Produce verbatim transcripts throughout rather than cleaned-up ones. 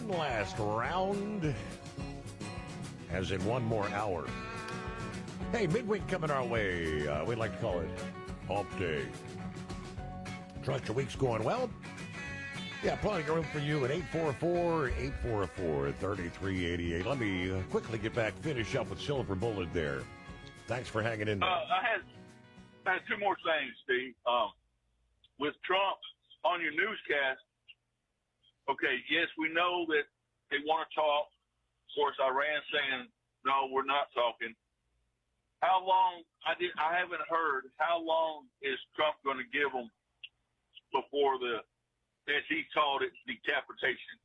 one last round, as in one more hour. Hey, midweek coming our way. Uh, we'd like to call it Hump Day. Trust your week's going well. Yeah, plenty of room for you at eight four four, eight four four, three three eight eight. Let me uh, quickly get back, finish up with Silver Bullet there. Thanks for hanging in there. Uh, I had I had two more things, Steve. Um, with Trump on your newscast, okay, yes, we know that they want to talk. Of course, Iran saying, no, we're not talking. How long, I did, I haven't heard, how long is Trump going to give them before the, as he called it, decapitation?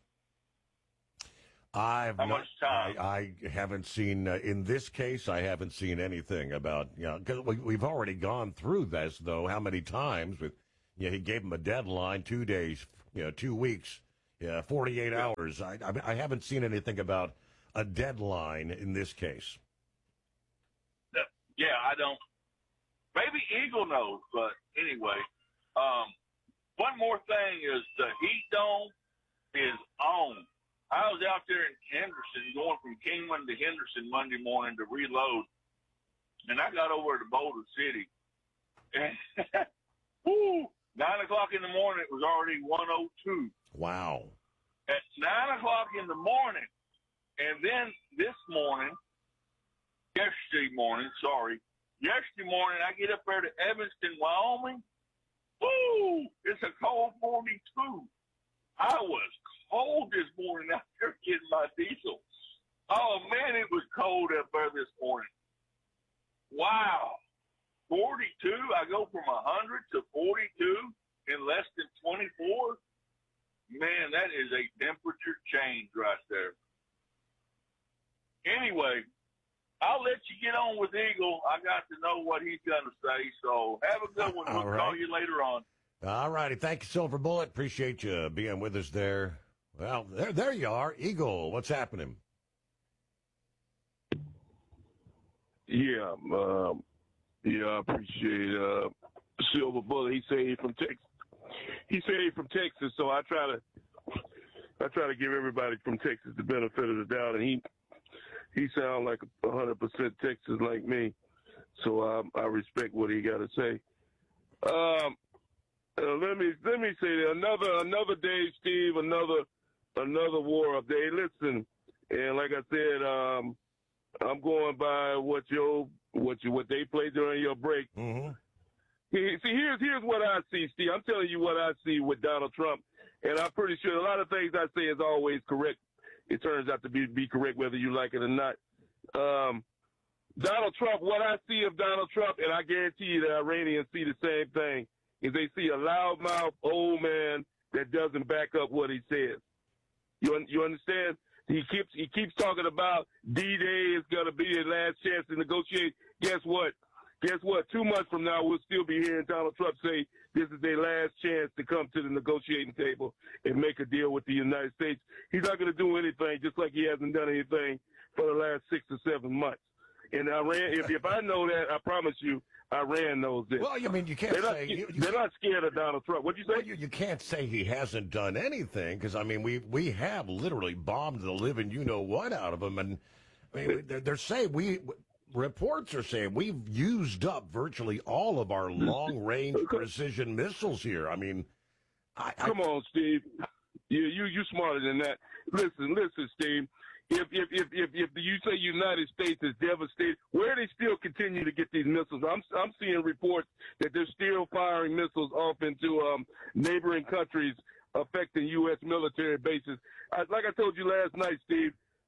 I've How not, much time? I, I haven't seen, uh, in this case, I haven't seen anything about, you know, because we, we've already gone through this, though, how many times with, you know, he gave him a deadline, two days, you know, two weeks, yeah, forty-eight hours. I, I, I haven't seen anything about a deadline in this case. Yeah, I don't. Maybe Eagle knows, but anyway. Um, one more thing is the heat dome is on. I was out there in Henderson, going from Kingman to Henderson Monday morning to reload, and I got over to Boulder City. And woo, nine o'clock in the morning, it was already one oh two. Wow. At nine o'clock in the morning, and then this morning, yesterday morning, sorry, yesterday morning, I get up there to Evanston, Wyoming. Woo, it's a cold forty-two. I was cold this morning out there getting my diesel. Oh, man, it was cold up there this morning. Wow. forty-two, I go from one hundred to forty-two in less than twenty-four. Man, that is a temperature change right there. Anyway, I'll let you get on with Eagle. I got to know what he's going to say, so have a good one. We'll right. call you later on. All righty. Thank you, Silver Bullet. Appreciate you being with us there. Well, there there you are. Eagle, what's happening? Yeah, um, yeah, I appreciate uh, Silver Bullet. He said he's from Texas. He said he's from Texas, so I try to I try to give everybody from Texas the benefit of the doubt, and he he sounds like a hundred percent Texas like me, so I, I respect what he got to say. Um, uh, let me let me say that another another day, Steve, another another war of day. Listen, and like I said, um, I'm going by what your what you what they play during your break. Mm-hmm. See, here's here's what I see, Steve. I'm telling you what I see with Donald Trump, and I'm pretty sure a lot of things I say is always correct. It turns out to be be correct whether you like it or not. Um, Donald Trump, what I see of Donald Trump, and I guarantee you the Iranians see the same thing, is they see a loudmouth old man that doesn't back up what he says. You you understand? He keeps he keeps talking about D-Day is going to be his last chance to negotiate. Guess what? Guess what? Two months from now, we'll still be hearing Donald Trump say this is their last chance to come to the negotiating table and make a deal with the United States. He's not going to do anything, just like he hasn't done anything for the last six or seven months. And Iran, if, if I know that, I promise you, Iran knows this. Well, I mean, you can't they're say... Not, you, you they're not scared of Donald Trump. What'd you say? Well, you, you can't say he hasn't done anything, because, I mean, we we have literally bombed the living you-know-what out of him. And, I mean, they're, they're saying we... Reports are saying we've used up virtually all of our long-range precision missiles here. I mean, I, I... come on, Steve. You you you smarter than that. Listen, listen, Steve. If if if if, if you say United States is devastated, where they still continue to get these missiles? I'm I'm seeing reports that they're still firing missiles off into um, neighboring countries, affecting U S military bases. I, like I told you last night, Steve,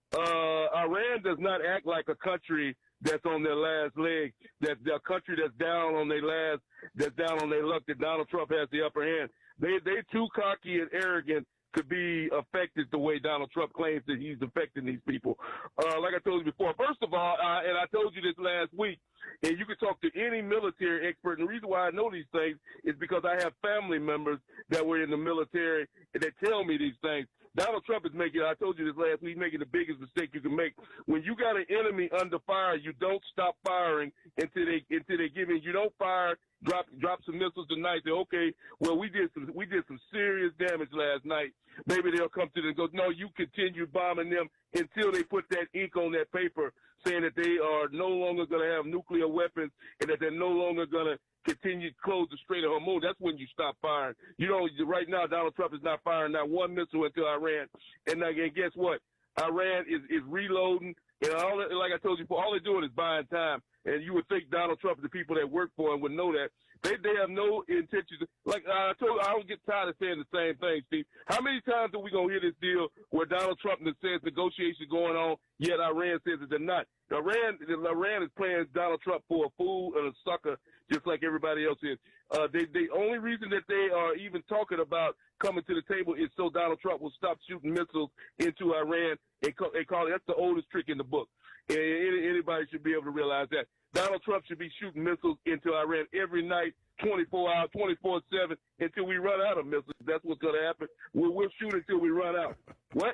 uh, Iran does not act like a country that's on their last leg, that a country that's down on their last, that's down on their luck, that Donald Trump has the upper hand. They, they're too cocky and arrogant to be affected the way Donald Trump claims that he's affecting these people. Uh, like I told you before, first of all, uh, and I told you this last week, and you can talk to any military expert, and the reason why I know these things is because I have family members that were in the military and they tell me these things. Donald Trump is making, I told you this last week, he's making the biggest mistake you can make. When you got an enemy under fire, you don't stop firing until they until they give in. You don't fire, drop drop some missiles tonight. Say, okay, well, we did some we did some serious damage last night. Maybe they'll come to them and go, no, you continue bombing them until they put that ink on that paper saying that they are no longer going to have nuclear weapons and that they're no longer going to continue to close the Strait of Hormuz. That's when you stop firing. You know, right now, Donald Trump is not firing not one missile into Iran. And again, guess what? Iran is, is reloading. And all like I told you before, all they're doing is buying time. And you would think Donald Trump and the people that work for him would know that. They they have no intentions. Like I told you, I don't get tired of saying the same thing, Steve. How many times are we going to hear this deal where Donald Trump says negotiations going on, yet Iran says that they're not? Iran, Iran is playing Donald Trump for a fool and a sucker, just like everybody else is. Uh, they, the only reason that they are even talking about coming to the table is so Donald Trump will stop shooting missiles into Iran. They call, they call it, that's the oldest trick in the book. And anybody should be able to realize that. Donald Trump should be shooting missiles into Iran every night, twenty-four hours, twenty-four seven, until we run out of missiles. That's what's going to happen. We'll, we'll shoot until we run out. What?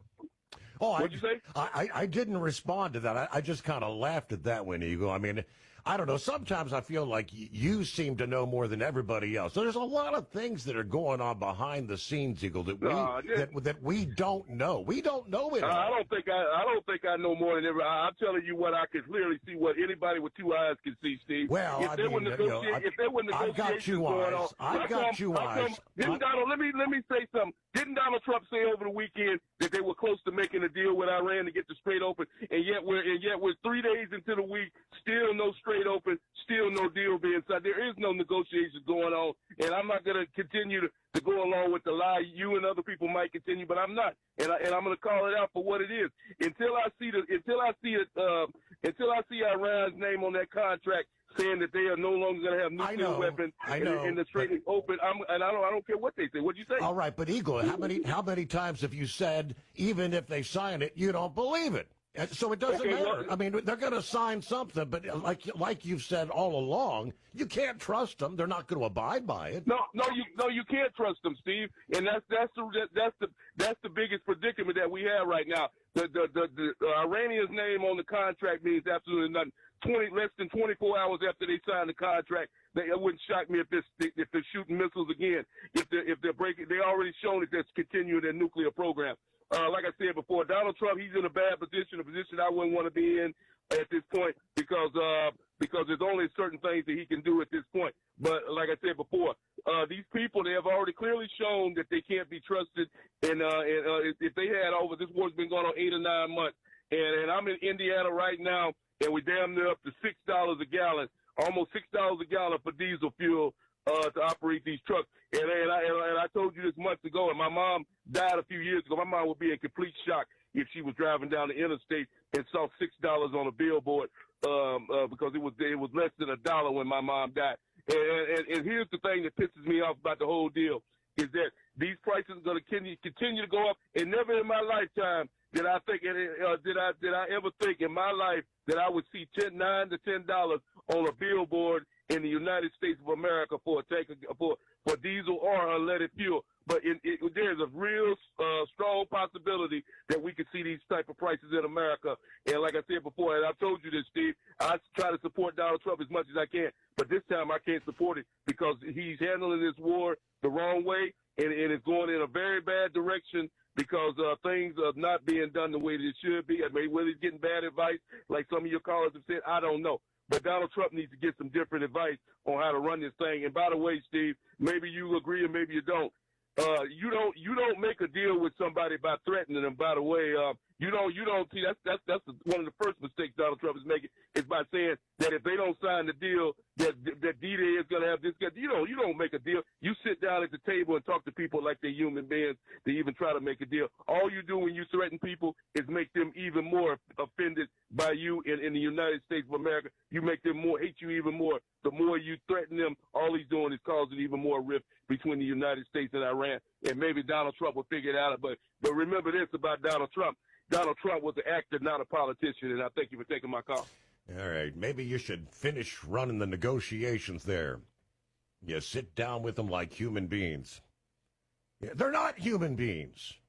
Oh, What'd I, you say? I, I didn't respond to that. I, I just kind of laughed at that one, Eagle. I mean, I don't know. Sometimes I feel like you seem to know more than everybody else. So there's a lot of things that are going on behind the scenes, Eagle, that we uh, that, that we don't know. We don't know it. Uh, I don't think I I don't think I know more than everybody. I'm telling you what I can clearly see, what anybody with two eyes can see, Steve. Well, if I there mean, were you know, I, if there were I've got negotiations two going eyes. on, I've got two eyes. Didn't Donald? Let me let me say something. Didn't Donald Trump say over the weekend that they were close to making a deal with Iran to get the Strait open, and yet we're and yet we're three days into the week, still no Strait open, still no deal being signed. There is no negotiations going on, and I'm not going to continue to, to go along with the lie. You and other people might continue, but I'm not, and I, and I'm going to call it out for what it is. Until I see the until I see it uh, until I see Iran's name on that contract saying that they are no longer going to have nuclear know, weapons I and, know, and the Strait but, is open. I'm, and I don't I don't care what they say. What'd you say? All right, but Eagle, how many how many times have you said even if they sign it, you don't believe it? So it doesn't Okay, matter. well, I mean, they're going to sign something, but like like you've said all along, you can't trust them. They're not going to abide by it. No, no, you no, you can't trust them, Steve. And that's that's the that's the that's the biggest predicament that we have right now. The the the, the Iranians' name on the contract means absolutely nothing. Twenty less than twenty-four hours after they sign the contract, they, it wouldn't shock me if this if they're shooting missiles again. If they if they're breaking, they already shown that they're continuing their nuclear program. Uh, like I said before, Donald Trump, he's in a bad position, a position I wouldn't want to be in at this point because uh, because there's only certain things that he can do at this point. But like I said before, uh, these people, they have already clearly shown that they can't be trusted. And, uh, and uh, if, if they had over, this war's been going on eight or nine months. And, and I'm in Indiana right now, and we're damn near up to six dollars a gallon, almost six dollars a gallon for diesel fuel uh, to operate these trucks. And, and, I, and I told you this months ago, and my mom died a few years ago. My mom would be in complete shock if she was driving down the interstate and saw six dollars on a billboard um, uh, because it was it was less than a dollar when my mom died. And, and, and here's the thing that pisses me off about the whole deal is that these prices are going to continue to go up, and never in my lifetime did I think uh, did I did I ever think in my life that I would see ten nine to ten dollars on a billboard in the United States of America for a tank of, for for diesel or unleaded fuel. But it, it, there's a real uh, strong possibility that we could see these type of prices in America. And like I said before, and I've told you this, Steve, I try to support Donald Trump as much as I can. But this time I can't support it because he's handling this war the wrong way, and, and it's going in a very bad direction because uh, things are not being done the way that it should be. I mean, whether he's getting bad advice, like some of your callers have said, I don't know. But Donald Trump needs to get some different advice on how to run this thing. And by the way, Steve, maybe you agree and maybe you don't. Uh, you don't you don't make a deal with somebody by threatening them. By the way, uh, you don't you don't see that's that's that's one of the first mistakes Donald Trump is making is by saying that if they don't sign the deal, that that D-Day is going to have this. You don't you don't make a deal. You sit down at the table and talk to people like they're human beings to even try to make a deal. All you do when you threaten people is make them even more offended by you in, in the United States of America. You make them more hate you even more. The more you threaten them, all he's doing is causing even more rift between the United States and Iran. And maybe Donald Trump will figure it out. But but remember this about Donald Trump. Donald Trump was an actor, not a politician, and I thank you for taking my call. All right. Maybe you should finish running the negotiations there. You sit down with them like human beings. Yeah, they're not human beings.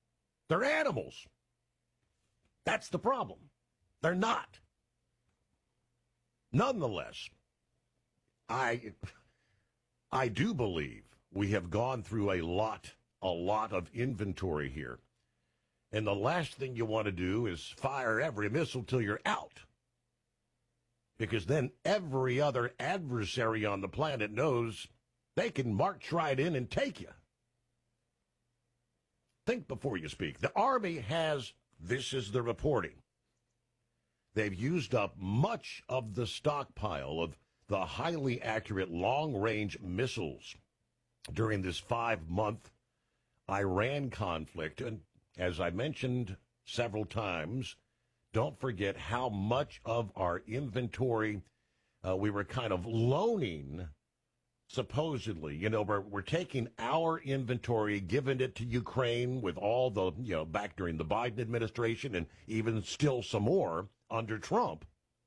They're animals. That's the problem. They're not. Nonetheless, I, I do believe we have gone through a lot, a lot of inventory here. And the last thing you want to do is fire every missile till you're out. Because then every other adversary on the planet knows they can march right in and take you. Think before you speak. The Army has, this is the reporting, they've used up much of the stockpile of the highly accurate long-range missiles during this five-month Iran conflict. And as I mentioned several times, don't forget how much of our inventory uh, we were kind of loaning, supposedly. You know, we're, we're taking our inventory, giving it to Ukraine with all the, you know, back during the Biden administration and even still some more under Trump.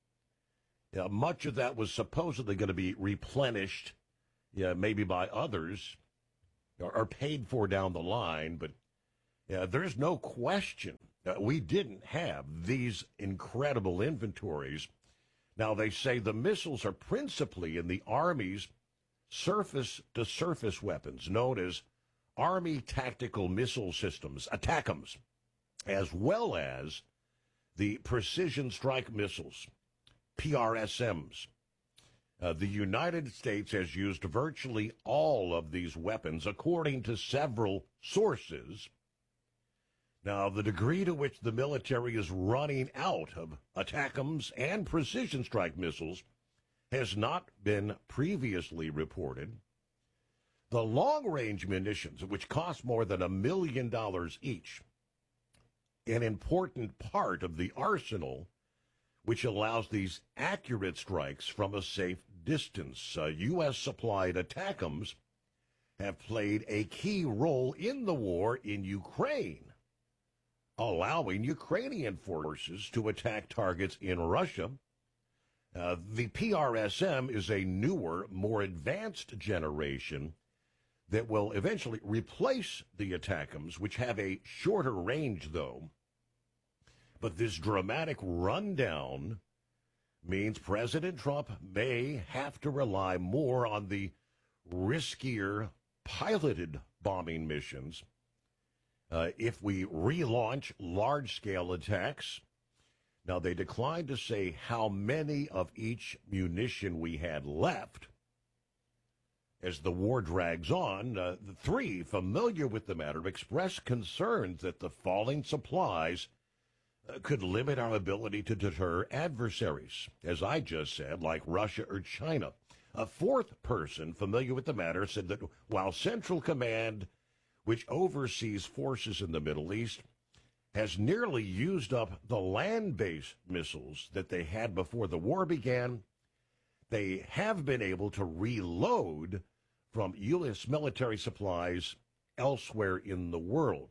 Uh, much of that was supposedly going to be replenished, yeah, maybe by others, or, or paid for down the line. But yeah, there's no question that we didn't have these incredible inventories. Now, they say the missiles are principally in the Army's surface-to-surface weapons, known as Army Tactical Missile Systems, ATACMS, as well as the Precision Strike Missiles, P R S Ms. Uh, the United States has used virtually all of these weapons, according to several sources. Now, the degree to which the military is running out of ATACMS and precision strike missiles has not been previously reported. The long-range munitions, which cost more than a million dollars each, an important part of the arsenal, which allows these accurate strikes from a safe distance. Uh, U S-supplied ATACMS have played a key role in the war in Ukraine, allowing Ukrainian forces to attack targets in Russia. Uh, the P R S M is a newer, more advanced generation that will eventually replace the ATACMS, which have a shorter range, though. But this dramatic rundown means President Trump may have to rely more on the riskier piloted bombing missions uh, if we relaunch large-scale attacks. Now, they declined to say how many of each munition we had left. As the war drags on, uh, the three familiar with the matter expressed concerns that the falling supplies uh, could limit our ability to deter adversaries, as I just said, like Russia or China. A fourth person familiar with the matter said that while Central Command, which oversees forces in the Middle East, has nearly used up the land-based missiles that they had before the war began, they have been able to reload from U S military supplies elsewhere in the world.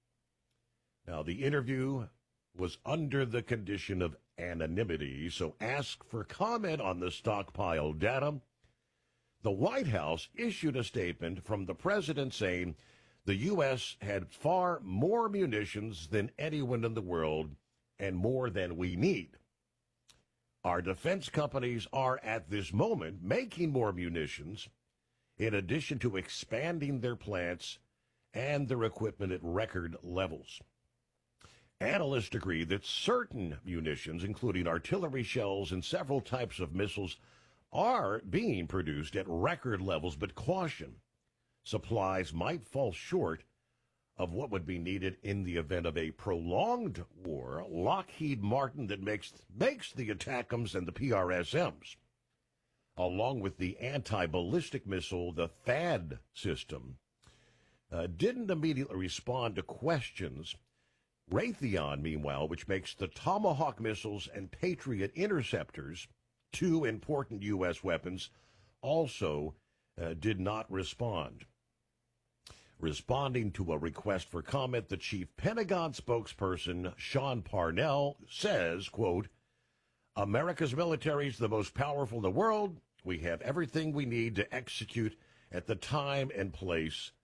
Now, the interview was under the condition of anonymity, so asked for comment on the stockpile data. The White House issued a statement from the president saying the U S had far more munitions than anyone in the world and more than we need. Our defense companies are at this moment making more munitions in addition to expanding their plants and their equipment at record levels. Analysts agree that certain munitions, including artillery shells and several types of missiles, are being produced at record levels, but caution, supplies might fall short of what would be needed in the event of a prolonged war. Lockheed Martin that makes makes the ATACMS and the P R S Ms, along with the anti-ballistic missile, the THAAD system, uh, didn't immediately respond to questions. Raytheon, meanwhile, which makes the Tomahawk missiles and Patriot interceptors, two important U S weapons, also uh, did not respond. Responding to a request for comment, the chief Pentagon spokesperson, Sean Parnell, says, quote, America's military is the most powerful in the world. We have everything we need to execute at the time and place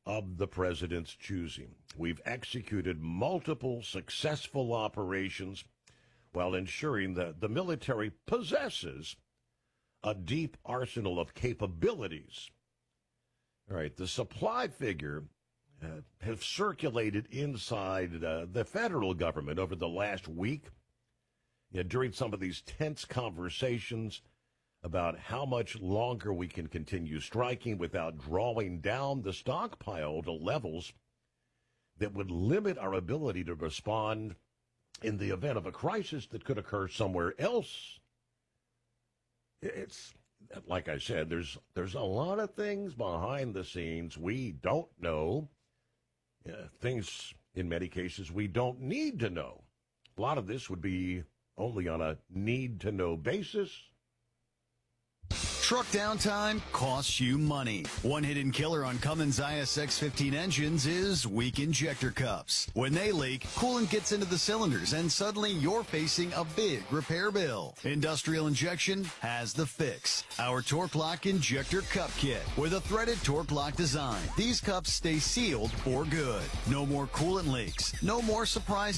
of the president's choosing. We've executed multiple successful operations while ensuring that the military possesses a deep arsenal of capabilities. All right, the supply figure uh, has circulated inside uh, the federal government over the last week, you know, during some of these tense conversations about how much longer we can continue striking without drawing down the stockpile to levels that would limit our ability to respond in the event of a crisis that could occur somewhere else. It's, like I said, there's there's a lot of things behind the scenes we don't know, uh, things in many cases we don't need to know. A lot of this would be only on a need-to-know basis. Truck downtime costs you money. One hidden killer on Cummins I S X fifteen engines is weak injector cups. When they leak, coolant gets into the cylinders and suddenly you're facing a big repair bill. Industrial Injection has the fix. Our Torque Lock Injector Cup Kit with a threaded Torque Lock design. These cups stay sealed for good. No more coolant leaks. No more surprise